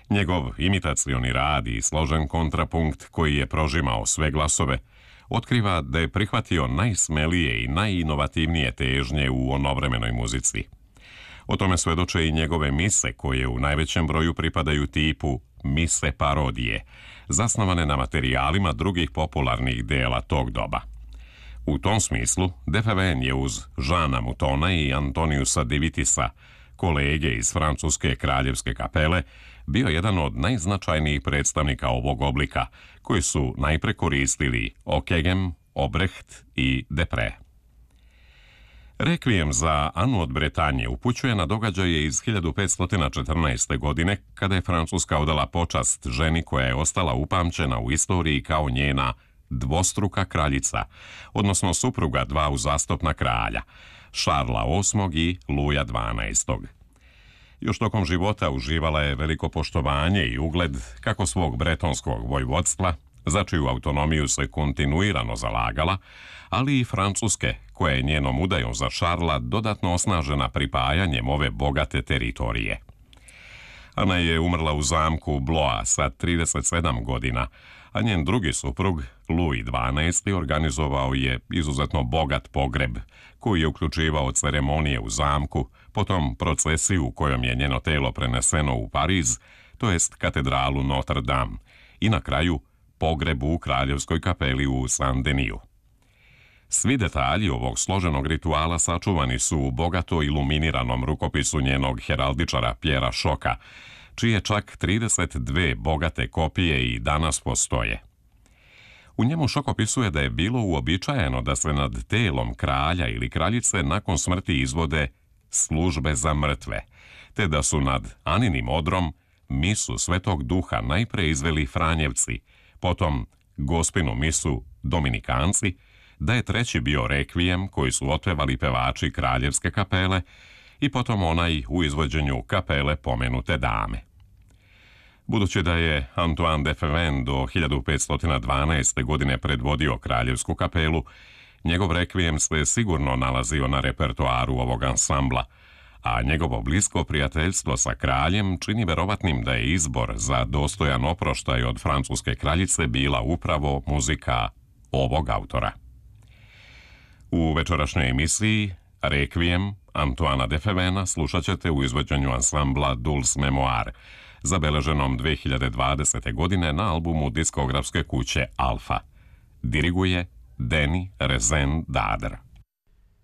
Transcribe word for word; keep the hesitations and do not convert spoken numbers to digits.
Njegov imitacioni rad i složen kontrapunkt koji je prožimao sve glasove otkriva da je prihvatio najsmelije i najinovativnije težnje u onovremenoj muzici. O tome svedoče i njegove mise koje u najvećem broju pripadaju tipu mise parodije, zasnovane na materijalima drugih popularnih dela tog doba. U tom smislu, De Favin je uz Jeana Moutona i Antoniusa de Vitisa, kolege iz francuske kraljevske kapele, bio jedan od najznačajnijih predstavnika ovog oblika, koji su najpre koristili Ockeghem, Obrecht i Deprez. Rekvijem za Anu od Bretanje upućuje na događaje iz hiljadu petsto četrnaeste. godine, kada je Francuska odala počast ženi koja je ostala upamćena u istoriji kao njena dvostruka kraljica, odnosno supruga dva uzastopna kralja, Šarla osmog i Luja dvanaestog. Još tokom života uživala je veliko poštovanje i ugled kako svog bretonskog vojvodstva, za čiju autonomiju se kontinuirano zalagala, ali i Francuske, koja je njenom udajom za Šarla dodatno osnažena pripajanjem ove bogate teritorije. Ana je umrla u zamku Blois sa trideset sedam godina, a njen drugi suprug, Louis dvanaesti, organizovao je izuzetno bogat pogreb, koji je uključivao ceremonije u zamku, potom procesiju kojom je njeno telo preneseno u Pariz, to jest katedralu Notre Dame, i na kraju pogreb u kraljevskoj kapeli u Saint-Deniju. Svi detalji ovog složenog rituala sačuvani su u bogato iluminiranom rukopisu njenog heraldičara Pjera Šoka, čije čak trideset dve bogate kopije i danas postoje. U njemu Šok opisuje da je bilo uobičajeno da se nad telom kralja ili kraljice nakon smrti izvode službe za mrtve, te da su nad Aninim odrom misu Svetog Duha najpre izveli Franjevci, potom Gospinu misu Dominikanci, da je treći bio rekvijem koji su otpevali pevači kraljevske kapele i potom onaj u izvođenju kapele pomenute dame. Budući da je Antoine de Favin do hiljadu petsto dvanaeste. godine predvodio kraljevsku kapelu, njegov rekvijem se sigurno nalazio na repertoaru ovog ansambla, a njegovo blisko prijateljstvo sa kraljem čini verovatnim da je izbor za dostojan oproštaj od francuske kraljice bila upravo muzika ovog autora. U večerašnjoj emisiji Rekvijem Antoana de Favina slušat ćete u izvođenju ansambla Dulce Memoir, zabeleženom dve hiljade dvadesete. godine na albumu diskografske kuće Alfa. Diriguje Danny Rezende Dader.